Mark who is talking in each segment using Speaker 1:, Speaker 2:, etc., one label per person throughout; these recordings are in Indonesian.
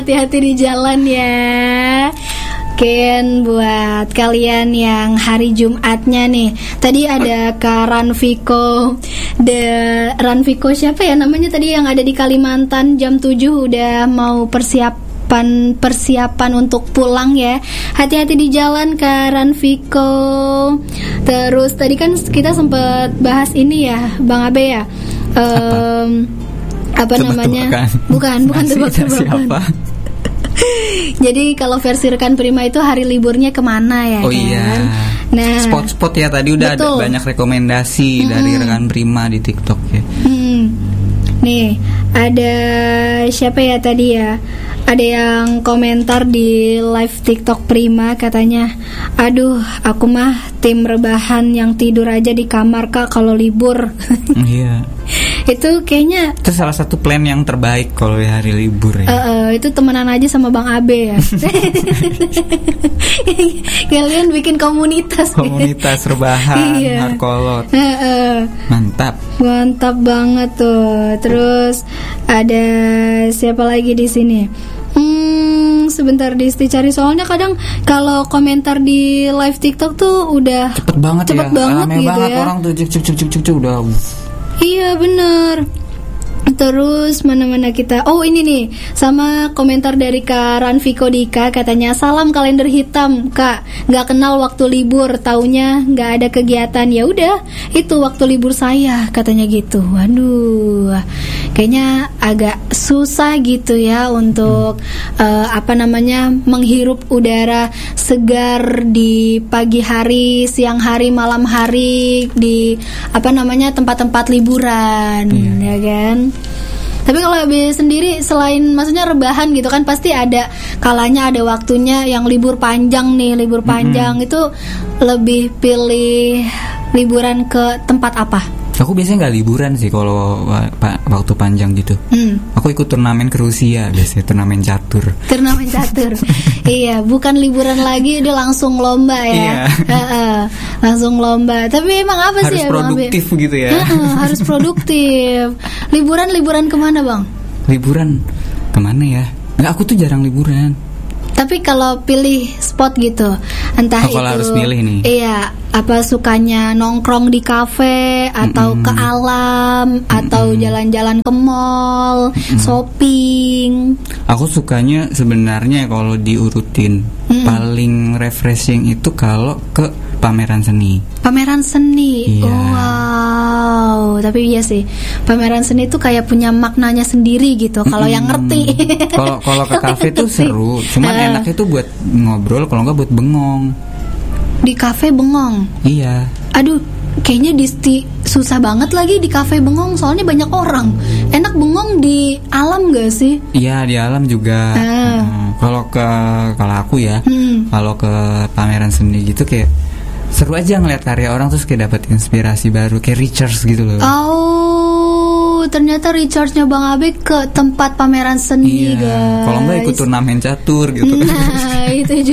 Speaker 1: Hati-hati di jalan ya. Mungkin buat kalian yang hari Jumatnya nih, tadi ada Kak Ranviko, Ranviko siapa ya namanya tadi yang ada di Kalimantan, jam 7 udah mau persiapan untuk pulang ya. Hati-hati di jalan Kak Ranviko. Terus tadi kan kita sempat bahas ini ya Bang Abe ya, apa namanya? Bukan tebak-tebakan. Jadi kalau versi rekan Prima itu hari liburnya kemana ya?
Speaker 2: Oh kan? Iya. Nah, spot-spot ya tadi udah betul. Ada banyak rekomendasi dari rekan Prima di TikTok ya.
Speaker 1: Nih ada siapa ya tadi ya? Ada yang komentar di live TikTok Prima katanya, aduh aku mah tim rebahan yang tidur aja di kamar Kak kalau libur.
Speaker 2: Iya.
Speaker 1: Itu kayaknya
Speaker 2: itu salah satu plan yang terbaik kalau hari libur ya.
Speaker 1: Itu temenan aja sama Bang Abe ya. Kalian bikin komunitas
Speaker 2: rebahan, hardkolot. Mantap
Speaker 1: banget tuh. Terus ada siapa lagi di sini? Sebentar Disti cari, soalnya kadang kalau komentar di live TikTok tuh udah
Speaker 2: cepet banget
Speaker 1: gitu
Speaker 2: banget
Speaker 1: ya.
Speaker 2: Orang tuh cuk udah.
Speaker 1: Iya bener. Terus mana kita? Oh ini nih, sama komentar dari Kak Ranviko Dika katanya, salam kalender hitam Kak, nggak kenal waktu libur, taunya nggak ada kegiatan. Ya udah, itu waktu libur saya katanya gitu. Waduh, kayaknya agak susah gitu ya untuk menghirup udara segar di pagi hari, siang hari, malam hari di tempat-tempat liburan, ya kan? Tapi kalau Abe sendiri selain maksudnya rebahan gitu kan, pasti ada kalanya, ada waktunya yang libur panjang nih, libur panjang itu lebih pilih liburan ke tempat apa?
Speaker 2: Aku biasanya nggak liburan sih kalau waktu panjang gitu. Aku ikut turnamen ke Rusia biasanya, turnamen catur. Iya, bukan liburan lagi, udah langsung lomba ya. Langsung lomba. Tapi emang apa harus
Speaker 1: sih ya
Speaker 2: Bang? Harus produktif gitu ya.
Speaker 1: Harus produktif. Liburan kemana Bang?
Speaker 2: Liburan kemana ya? Nggak, aku tuh jarang liburan.
Speaker 1: Tapi kalau pilih spot gitu, entah itu
Speaker 2: harus milih nih.
Speaker 1: Iya, apa sukanya nongkrong di kafe atau ke alam atau jalan-jalan ke mall, shopping.
Speaker 2: Aku sukanya sebenarnya kalau diurutin paling refreshing itu kalau ke pameran seni.
Speaker 1: Pameran seni.
Speaker 2: Iya.
Speaker 1: Wow, tapi iya sih. Pameran seni itu kayak punya maknanya sendiri gitu kalau yang ngerti.
Speaker 2: Kalau ke kafe tuh seru, cuman enaknya tuh buat ngobrol, kalau enggak buat bengong.
Speaker 1: Di kafe bengong.
Speaker 2: Iya.
Speaker 1: Aduh, kayaknya Disti susah banget lagi di kafe bengong, soalnya banyak orang. Enak bengong di alam gak sih?
Speaker 2: Iya, di alam juga. Kalau aku ya, kalau ke pameran seni gitu kayak seru aja ngeliat karya orang, terus kayak dapat inspirasi baru, kayak recharge gitu loh.
Speaker 1: Oh, ternyata recharge-nya Bang Abe ke tempat pameran seni, guys.
Speaker 2: Kalau enggak ikut turnamen catur gitu.
Speaker 1: Nah,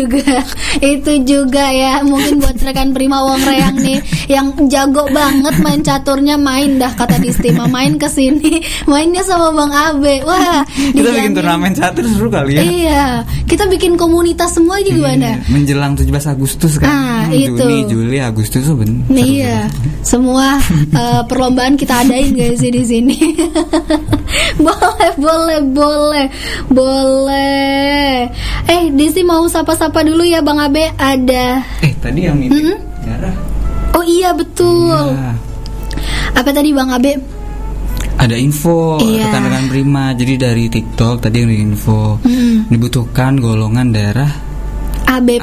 Speaker 1: itu juga ya. Mungkin buat rekan Prima Wong Reang nih yang jago banget main caturnya, main dah kata Distima, main ke sini, mainnya sama Bang Abe. Wah,
Speaker 2: kita bikin turnamen catur seru kali ya.
Speaker 1: Iya, kita bikin komunitas semua aja gimana?
Speaker 2: Menjelang 17 Agustus kan.
Speaker 1: Itu.
Speaker 2: Juli, Agustus tuh
Speaker 1: iya, semua perlombaan kita adain guys di sini. boleh. Disi mau sapa-sapa dulu ya Bang Abe. Ada.
Speaker 2: Tadi yang ini Darah.
Speaker 1: Oh iya betul. Iya. Apa tadi Bang Abe?
Speaker 2: Ada info rekan-rekan Prima. Jadi dari TikTok tadi yang info dibutuhkan golongan darah
Speaker 1: AB+.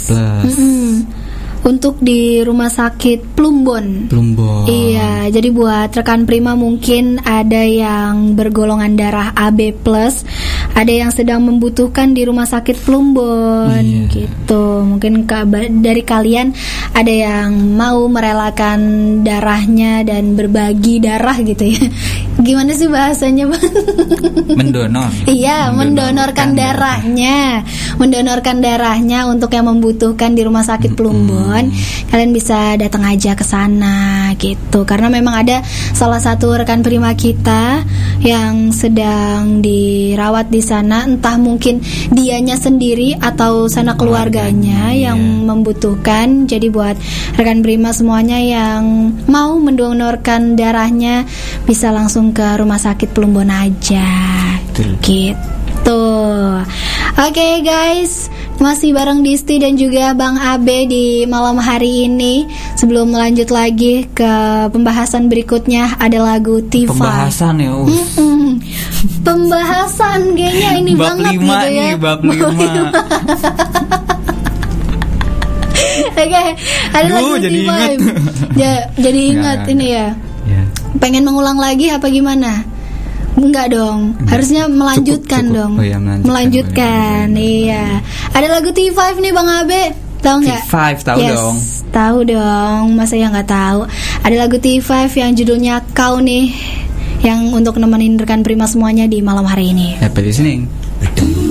Speaker 1: Untuk di rumah sakit Plumbon. Iya, jadi buat rekan Prima mungkin ada yang bergolongan darah AB+, ada yang sedang membutuhkan di rumah sakit Plumbon, gitu. Mungkin dari kalian ada yang mau merelakan darahnya dan berbagi darah gitu ya. gimana sih bahasanya, Bang?
Speaker 2: Mendonor.
Speaker 1: Iya, mendonorkan darahnya. Mendonorkan darahnya untuk yang membutuhkan di Rumah Sakit Plumbon. Kalian bisa datang aja ke sana gitu. Karena memang ada salah satu rekan prima kita yang sedang dirawat di sana, entah mungkin dianya sendiri atau sana keluarganya yang membutuhkan. Jadi buat rekan prima semuanya yang mau mendonorkan darahnya bisa langsung ke Rumah Sakit Plumbon aja. Gitu. Oke guys, masih bareng Disti dan juga Bang Abe di malam hari ini. Sebelum melanjut lagi ke pembahasan berikutnya, ada lagu T5.
Speaker 2: Pembahasan ya,
Speaker 1: pembahasan kayaknya ini
Speaker 2: bab
Speaker 1: banget
Speaker 2: 5
Speaker 1: gitu
Speaker 2: nih,
Speaker 1: ya.
Speaker 2: bab 5.
Speaker 1: Oke, ada lagu
Speaker 2: jadi
Speaker 1: T5.
Speaker 2: ingat.
Speaker 1: Jadi ingat ini ya. Pengen mengulang lagi apa gimana? Enggak dong, harusnya melanjutkan. Cukup. Dong.
Speaker 2: Oh iya,
Speaker 1: melanjutkan. Iya. Ada lagu T5 nih Bang Abe. Tahu nggak?
Speaker 2: T5 tahu dong.
Speaker 1: Tahu dong. Masa ya nggak tahu? Ada lagu T5 yang judulnya Kau nih, yang untuk nemenin rekan prima semuanya di malam hari ini.
Speaker 2: Happy listening.